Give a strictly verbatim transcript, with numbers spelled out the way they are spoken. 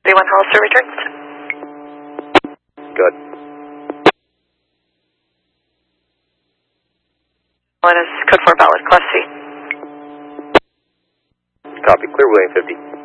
thirty-one Hollister returns. Good. One is code four valid, Class C. Copy. Clear William fifty.